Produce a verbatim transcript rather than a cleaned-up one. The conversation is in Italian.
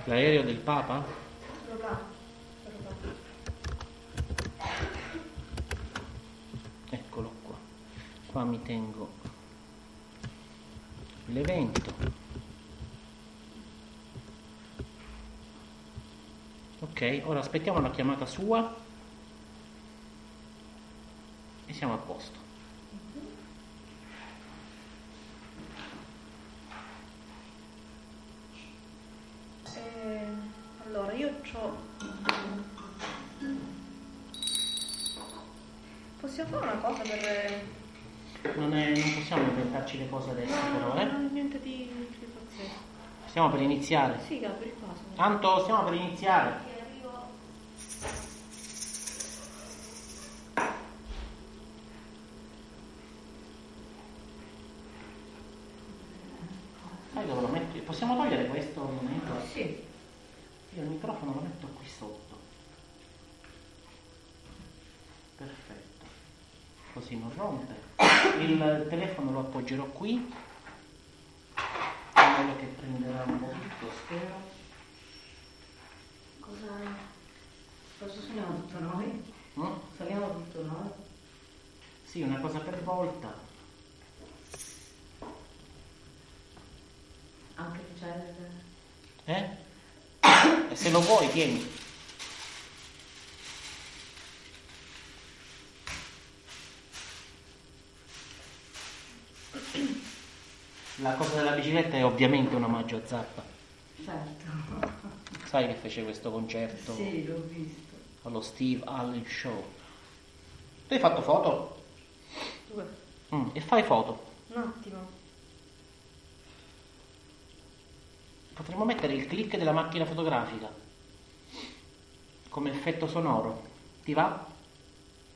L'aereo del Papa? Lo fa. Lo fa. Eccolo qua. Qua mi tengo l'evento. Ok, ora aspettiamo la chiamata sua e siamo a posto. Eh, allora, io c'ho... Possiamo fare una cosa per... Non, è, non possiamo inventarci le cose adesso, però, eh? Non è niente di, di pazzesco. Stiamo per iniziare. Sì, per il caso. Tanto stiamo per iniziare. Sai dove lo metto? Possiamo togliere questo al momento? Sì. Io il microfono lo metto qui sotto. Perfetto. Così non rompe. Il telefono lo appoggerò qui, in modo che prenderà un po' tutto, spero. Cosa... Cosa suoniamo tutto noi? Mm? Suoniamo tutto noi? Sì, una cosa per volta. Anche se c'è il... Eh? E se lo vuoi, tieni. La cosa della bicicletta è ovviamente un omaggio a Zappa. Certo. Sai che fece questo concerto? Sì, l'ho visto. Allo Steve Allen Show. Tu hai fatto foto? Due. Mm, e fai foto. Un attimo. Potremmo mettere il click della macchina fotografica come effetto sonoro. Ti va?